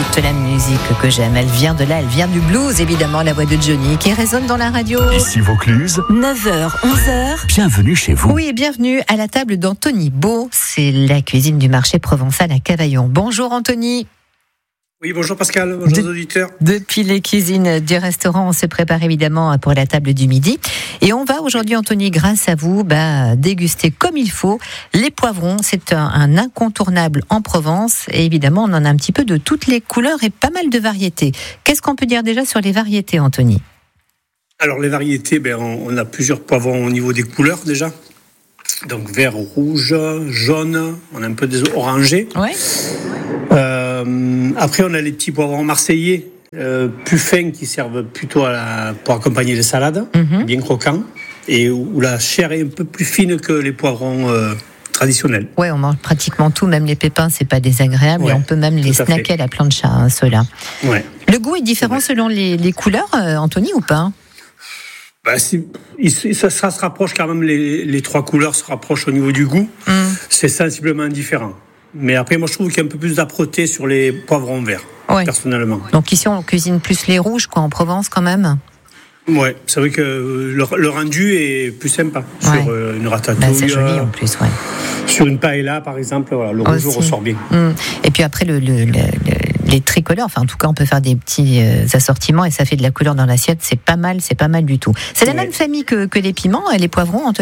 toute la musique que j'aime. Elle vient de là, elle vient du blues, évidemment, la voix de Johnny qui résonne dans la radio. Ici Vaucluse, 9h, 11h. Bienvenue chez vous. Oui, et bienvenue à la table d'Anthony Beau. C'est la cuisine du marché provençal à Cavaillon. Bonjour Anthony. Oui, bonjour Pascal, bonjour aux auditeurs. Depuis les cuisines du restaurant, on se prépare évidemment pour la table du midi. Et on va aujourd'hui, Anthony, grâce à vous, déguster comme il faut les poivrons. C'est un incontournable en Provence. Et évidemment, on en a un petit peu de toutes les couleurs et pas mal de variétés. Qu'est-ce qu'on peut dire déjà sur les variétés, Anthony ? Alors les variétés, on a plusieurs poivrons au niveau des couleurs déjà. Donc vert, rouge, jaune, on a un peu des orangés. Ouais. Après, on a les petits poivrons marseillais, plus fins, qui servent plutôt pour accompagner les salades, bien croquants, et où la chair est un peu plus fine que les poivrons traditionnels. Ouais, on mange pratiquement tout, même les pépins, c'est pas désagréable, Ouais, et on peut même les snacker à la plancha, ceux-là. Ouais. Le goût est différent selon les couleurs, Anthony, ou pas ? Ça se rapproche quand même, les trois couleurs se rapprochent au niveau du goût. C'est sensiblement différent. Mais après, moi, je trouve qu'il y a un peu plus d'âpreté sur les poivrons verts, personnellement. Donc ici, on cuisine plus les rouges, en Provence, quand même. Ouais, c'est vrai que le rendu est plus sympa sur une ratatouille. C'est joli en plus, ouais. Sur une paella, par exemple, le rouge ressort bien. Et puis après, les tricolores, enfin en tout cas, on peut faire des petits assortiments et ça fait de la couleur dans l'assiette. C'est pas mal du tout. C'est la même famille que les piments et les poivrons, Anthony ?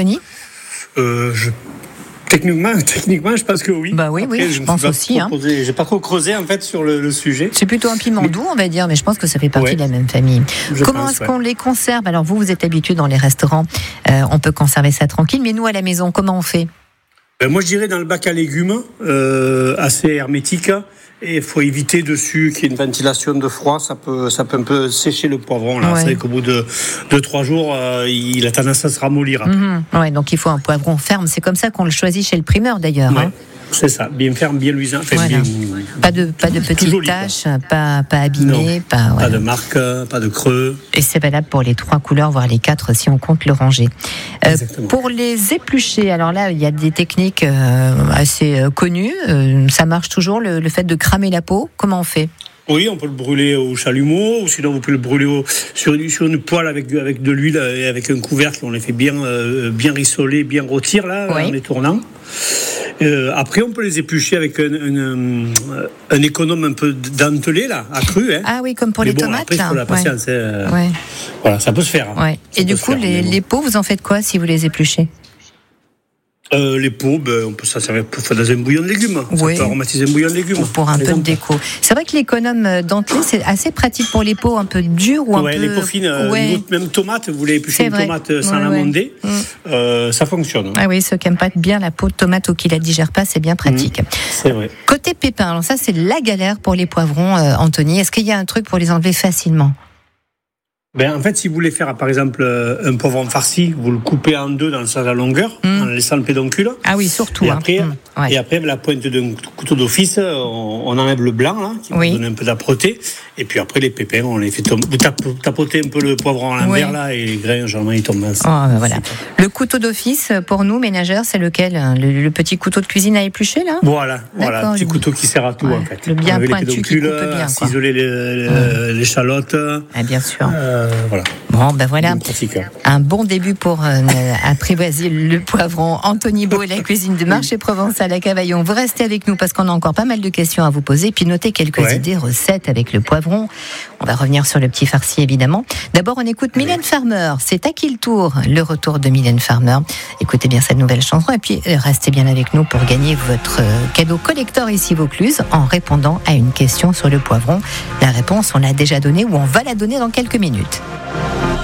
Techniquement, je pense que oui. Bah oui, après, je pense aussi. J'ai pas trop creusé en fait sur le sujet. C'est plutôt un piment doux, on va dire, mais je pense que ça fait partie de la même famille. Comment est-ce qu'on les conserve ? Alors vous êtes habitué dans les restaurants, on peut conserver ça tranquille, mais nous à la maison, comment on fait ? Moi je dirais dans le bac à légumes, assez hermétique. Et il faut éviter dessus qu'il y ait une ventilation de froid, ça peut un peu sécher le poivron. Là. C'est vrai qu'au bout de 2-3 jours, il a tendance à se ramollir. Donc il faut un poivron ferme. C'est comme ça qu'on le choisit chez le primeur d'ailleurs. Ouais. C'est ça, bien ferme, bien luisant. Pas de petites taches, pas abîmées. Pas de marque, pas de creux. Et c'est valable pour les 3 couleurs, voire les 4 si on compte le ranger. Pour les éplucher, alors là, il y a des techniques assez connues. Ça marche toujours, le fait de cramer la peau. Comment on fait ? Oui, on peut le brûler au chalumeau, ou sinon vous pouvez le brûler sur une poêle avec de l'huile et avec un couvercle. On les fait bien rissoler, bien rôtir là, en les tournant. Après, on peut les éplucher avec un économe un peu dentelé là, accru. Ah oui, comme pour les tomates. Après, il faut la patience. Voilà, ça peut se faire. Ouais. Et du coup, les peaux, vous en faites quoi si vous les épluchez ? Les peaux, on peut s'en servir pour faire dans un bouillon de légumes. Ça peut aromatiser un bouillon de légumes. Ou pour un peu de déco. C'est vrai que l'économe dentelé, c'est assez pratique pour les peaux un peu dures ou un peu... les peaux fines. Même tomate, vous voulez éplucher une tomate sans l'amender, ça fonctionne. Ah oui, ceux qui n'aiment pas bien la peau de tomate ou qui la digèrent pas, c'est bien pratique. C'est vrai. Côté pépins, alors ça c'est la galère pour les poivrons, Anthony. Est-ce qu'il y a un truc pour les enlever facilement ? En fait, si vous voulez faire, par exemple, un poivron farci, vous le coupez en deux dans sa longueur, en laissant le pédoncule. Ah oui, surtout. Et après, avec la pointe d'un couteau d'office, on enlève le blanc, là, qui va donner un peu d'âpreté. Et puis après, les pépins, on les fait tomber. Vous tapotez un peu le poivron à l'envers, là, et les grains, généralement, ils tombent. Voilà. Le couteau d'office, pour nous, ménageurs, c'est lequel ? Le petit couteau de cuisine à éplucher, là ? Voilà, le petit couteau qui sert à tout, en fait. Le bien pointu qui coupe bien, ciseler l'échalote. Bien sûr. Voilà. Voilà, un bon début pour apprivoiser le poivron. Anthony Beau et la cuisine du marché provençal à Cavaillon. Vous restez avec nous parce qu'on a encore pas mal de questions à vous poser, puis notez quelques idées recettes avec le poivron. On va revenir sur le petit farci évidemment. D'abord on écoute Mylène Farmer, c'est à qui le tour ? Le retour de Mylène Farmer. Écoutez bien cette nouvelle chanson et puis restez bien avec nous pour gagner votre cadeau collector ici Vaucluse en répondant à une question sur le poivron. La réponse on l'a déjà donnée ou on va la donner dans quelques minutes.